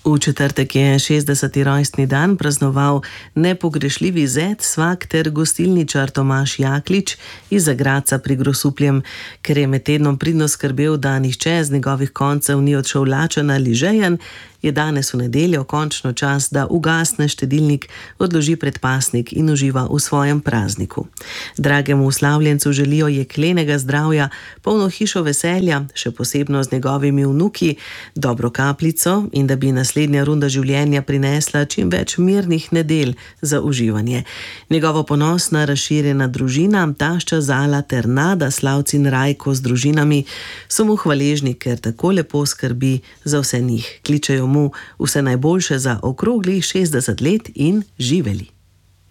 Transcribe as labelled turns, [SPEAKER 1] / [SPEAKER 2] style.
[SPEAKER 1] V četrtek je 60. rojstni dan praznoval nepogrešljivi zet, svak ter gostilničar Tomaž Jaklič iz Gradca pri Grosupljem. Ker je med tednom pridno skrbel, da nihče z njegovih koncev ni odšel lačen ali žejen, je danes v nedeljo končno čas, da ugasne štedilnik, odloži predpasnik in uživa v svojem prazniku. Dragemu slavljencu želijo jeklenega zdravja, polno hišo veselja, še posebno z njegovimi vnuki, dobro kapljico in da bi naslednja runda življenja prinesla čim več mirnih nedelj za uživanje. Njegovo ponosna, razširjena družina, tašča Zala ter Nada, Slavci in Rajko z družinami so mu hvaležni, ker tako lepo skrbi za vse njih. Kličejo mu vse najboljše za okroglih 60 let in živeli.